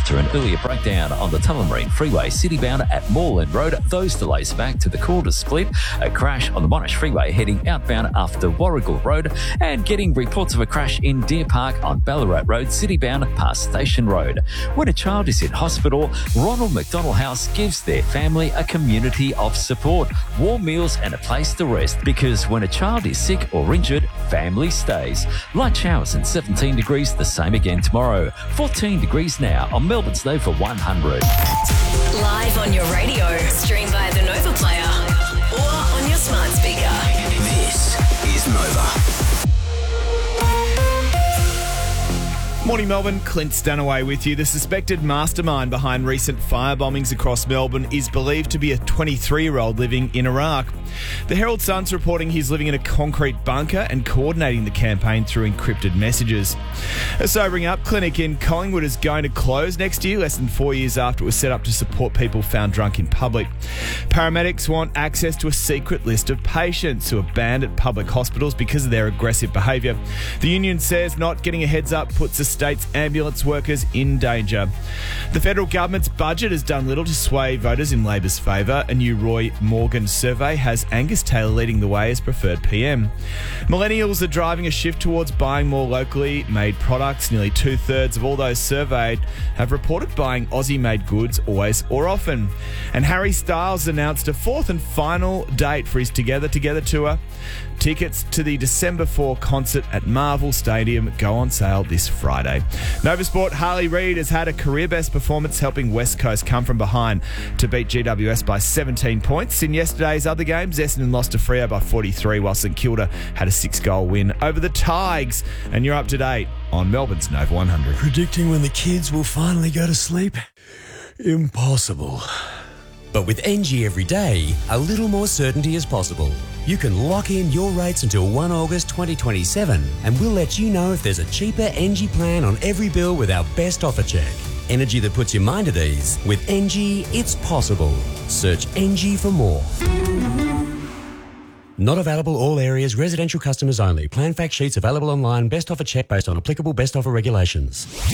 after an earlier breakdown on the Tullamarine Freeway citybound at Moreland Road. Those delays back to the Calder split. A crash on the Monash Freeway heading outbound after Warrigal Road, and getting reports of a crash in Deer Park on Ballarat Road citybound past Station Road. When a child is in hospital, Ronald McDonald House gives their family a community of support, warm meals and a place to rest, because when a child is sick or injured, family stays. Light showers and 17 degrees, the same again tomorrow. 14 degrees now on Melbourne's Nova 100. Live on your radio, stream via the Nova Player or on your smart speaker. This is Nova. Morning Melbourne, Clint Stanaway with you. The suspected mastermind behind recent fire bombings across Melbourne is believed to be a 23-year-old living in Iraq. The Herald Sun's reporting he's living in a concrete bunker and coordinating the campaign through encrypted messages. A sobering up clinic in Collingwood is going to close next year, less than 4 years after it was set up to support people found drunk in public. Paramedics want access to a secret list of patients who are banned at public hospitals because of their aggressive behaviour. The union says not getting a heads up puts the state's ambulance workers in danger. The federal government's budget has done little to sway voters in Labor's favour. A new Roy Morgan survey has Angus Taylor leading the way as preferred PM. Millennials are driving a shift towards buying more locally made products. Nearly 2/3 of all those surveyed have reported buying Aussie-made goods always or often. And Harry Styles announced a fourth and final date for his Together tour. Tickets to the December 4 concert at Marvel Stadium go on sale this Friday. Nova Sport, Harley Reid has had a career-best performance helping West Coast come from behind to beat GWS by 17 points. In yesterday's other games, Essendon lost to Freo by 43, while St Kilda had a 6-goal win over the Tigers. And you're up to date on Melbourne's Nova 100. Predicting when the kids will finally go to sleep? Impossible. But with NG every day, a little more certainty is possible. You can lock in your rates until 1 August 2027, and we'll let you know if there's a cheaper NG plan on every bill with our best offer check. Energy that puts your mind at ease. With NG, it's possible. Search NG for more. Not available all areas, residential customers only. Plan fact sheets available online. Best offer check based on applicable best offer regulations.